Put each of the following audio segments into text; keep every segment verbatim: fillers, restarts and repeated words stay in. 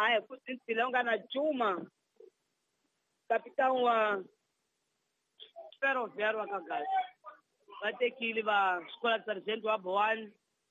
Ai, kutsintsile nga na Juma. Capitão wa Ferroviário wa Kagasa. Va tekile va Escola de Sargento wa Boane.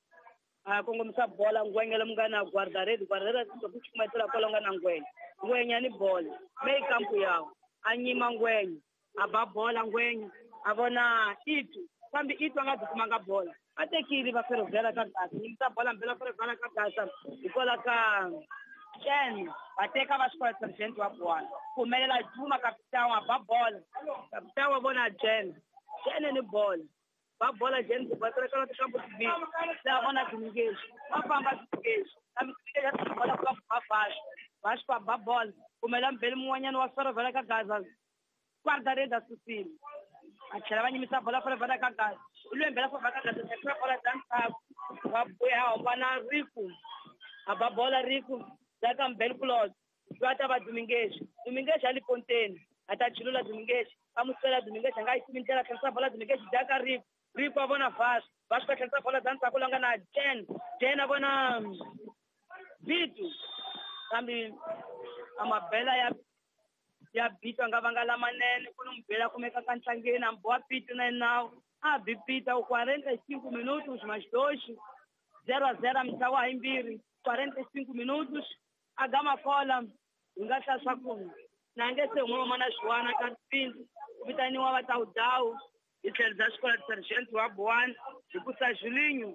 Ah, kongomisa bola ngwengela mga na guarda-rede, guarda-rede kuchikumatela kola nga na ngwenya. Ngwenya ni bola. Mei kampu yao. Anyima ngwenya. Aba bola ngwenya. Avona itu. Kambi itu anga kumanga bola. Atekile va Ferroviário Kagasa. Nimisa bola mbela Ferroviário Kagasa. Ikola ka Ken, ateka va Escola de Sargento wa Boane. Kumelela Juma capitão aba bola. Capitão avona Jen. Jen ni bola. Va bola Jen ku batela kana campo de bico. La vona Domingues. Va famba Domingues. Kami kile ya bola kwa babash. Bash kwa ba bola. Kumela mbele muwanyana wa Ferroviário Kagasa. Guarda-rede assucile. Achela vanyimisa bola Ferroviário Kagasa. Ulembela Ferroviário Kagasa sekwa bola dansa. Wa boya wana Rico. Aba bola Rico. Daka mbele kuloza. Kwata ba Domingues. Domingues ali Fontaine. Atachilula Domingues. Amusela Domingues anga isimintela kansa bola Domingues daka Rico. Rico avona fast. Fast ka kansa bola dansa kulanga na Jen. Jen avona Bitu. Kambi amabela ya ya Bitu angavangala manene kunumbela kumeka kantlangeni amboa Bitu na now. Ah, Bipita o quarenta e cinco minutos mais dois. zero a zero mtawa imbiri. quarenta e cinco minutos. A gama cola ngasa sakuni na ngese ngoma na Joana Carpinto vitani wa bataudau itel da Escola de Sargento wa Boane ikusa Julinho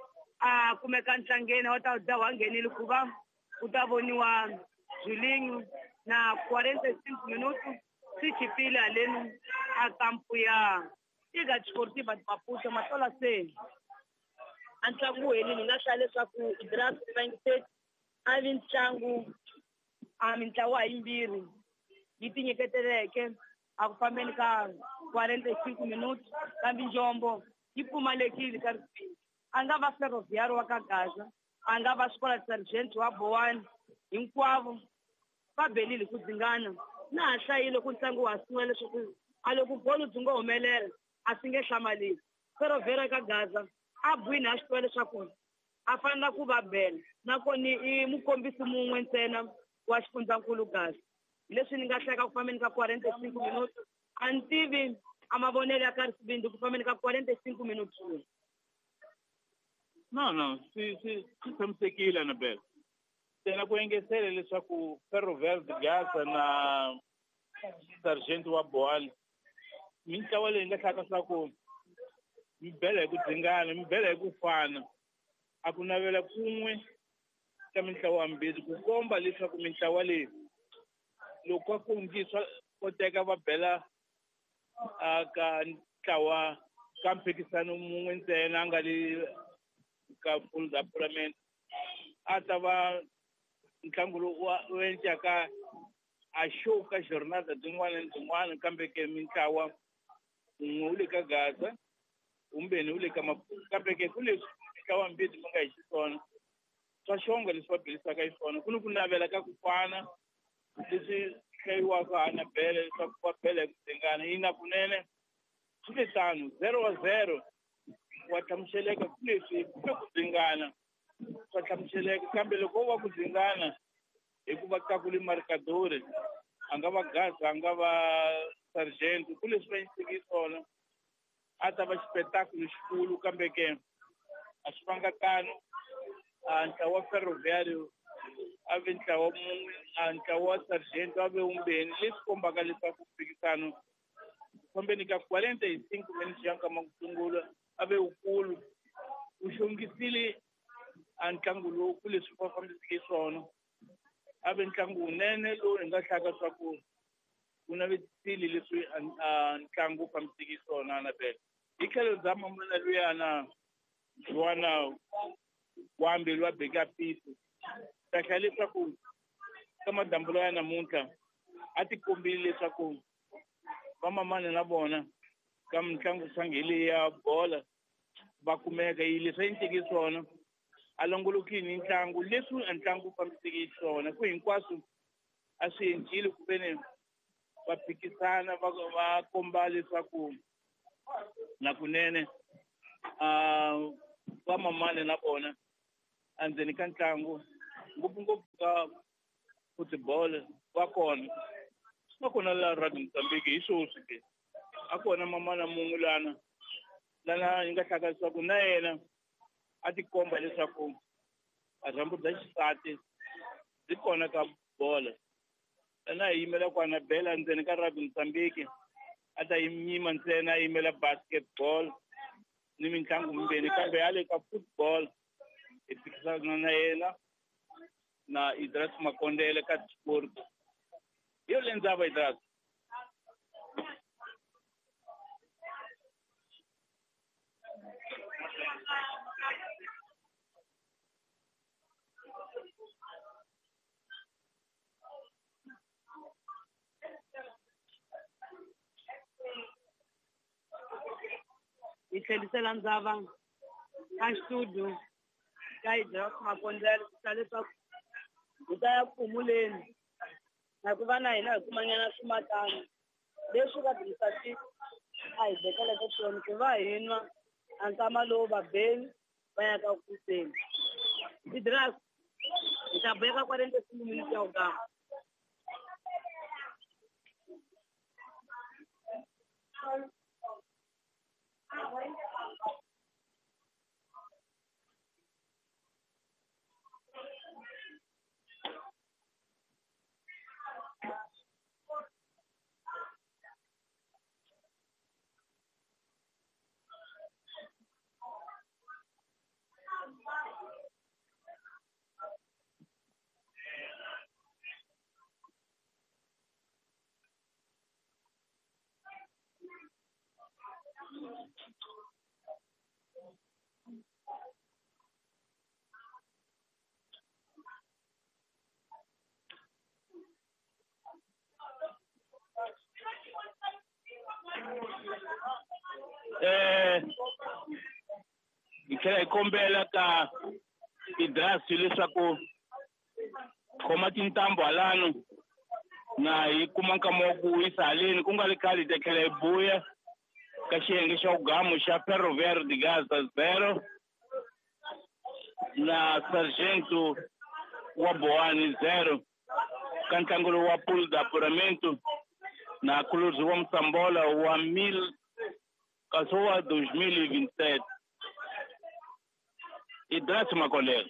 a kumeka ntlangeni wa taudau wangenile kuba utavoniwa Julinho na quarenta e cinco minutos sichipile alenu a campo ya iga desportiva de Maputo matola se antlangu elini ngahlale swaku draft twenty avi ntlangu a mitlawa yimbirhi yi tinyeketeleke a ku fambeni ka quarenta e cinco minutos kambe Njombo yi pfumalekile ka ripfini a nga va Ferroviário wa Kagasa a nga va Escola de Sargento wa Boane hinkwavo va belile ku dzingana na ha hlayile ku ntlangu wa sungula leswaku a loko bolo byi nga humelela a swi nge hlamalisi Ferroviário Kagasa a bwini a swi tiva leswaku a fanele ku va bela nakona i mukombisi mun'we ntsena wa xifundzankulu Gasa leswi ni nga hleka ku fambeni ka quarenta e cinco minutos a ni tivi a mavonelo ya Karisibindi ku fambeni ka quarenta e cinco minutos. No, no, si si si tshamisekile Anabela. Tena ku engetela leswaku Ferroviário de Gasa na Sargento wa Boane mitlawa leyi nga hlaka leswaku mi bela hi ku dzingana mi bela hi ku fana a ku navela kun'we ka mitlawa hambirhi ku komba leswaku mitlawa leyi loko a kundziswa koteka va bela a ka ntlawa ka mphikizano mun'we ntsena a nga le ka full deployment a ta va ntlangu lowu wa endlaka a show ka jornada tin'wana na tin'wana kambe ke mitlawa un'we u le ka Gasa umbeni u le ka Maputo kambe ke ku leswi mitlawa mbirhi mi nga hi xiswona swa xonga leswi va belisaka hi swona ku ni ku navela ka ku fana leswi hlayiwaka Anabela leswaku va bela hi ku dzingana yi na kunene swi le tano zero wa zero wa hlamuseleka ku leswi ku le ku dzingana swa hlamuseleka kambe loko wo va ku dzingana hi ku va Kakule Marcadore a nga va Gasa a nga va Sargento ku leswi va yiseke swona a ta va xipetakulo xikulu kambe ke a swi vanga tano a ntlawa wa Ferroviário a ve ntlawa mun'we a ntlawa wa Sargento a ve umbeni leswi kombaka leswaku mphikizano fambeni ka quarenta e cinco minutos ya nkama ku sungula a ve wukulu wu xongisile a ntlangu lowu ku leswi va fambiseke swona a ve ntlangu wunene lowu hi nga hlaka swa ku ku navetisile leswi a ntlangu wu fambiseke swona Anabela hi tlhelo bya mamana luyana Joana Wambe lwa beka piso ta hlaya leswaku ka madambulo ya namuntlha a ti kombile leswaku vamamana na vona ka mitlangu sangheli ya bola va kumeka yi leswi a yi endleke swona a longolokile ntlangu leswi a ntlangu wu fambiseke swona ku hinkwaswo a swi endlile ku veni va phikizana va va komba leswaku na kunene a vamamana na vona endzeni ka ntlangu ngopfungopfu ka football wa kona wa kona la Radio Mozambique hi swoswi ke a kona mamana mun'we lana lana yi nga hlaka leswaku na yena a tikomba leswaku a rhambu bya xisati byi kona ka bolo lana hi yimela kwana bela ndzeni ka Radio Mozambique a ta yima ntsena a yimela basketball ni mitlangu mimbirhi kambe yale ka football hi phikizana na yena na Idris Makondele ka sport yo le ndzaba Idris hi tlhelisela ndzava ka studio ka Idris Makondele ta leswaku hi ta ya kumuleni na ku va na hina hi kumanyana swimatana leswi va tirhisati a hi bekeleke swona ku va hi nwa a nkama lowu vabeli va ya ka kuseni Idris hi ta boheka quaranta minutes ya ugama eh ikhe ikombela ka Idris leswaku khoma tintambo halano na hi kuma nkama ku wisa haleni ku nga le khale hi tekhela hi buya ka xiyenge xa ugamu xa Ferroviário de Gaza zero na Sargento wa Bohani zero ka ntlangu lowu wa pool de apuramento na Clube wa Msambola wa mil kasi wa dois mil e vinte e sete Idris Makondele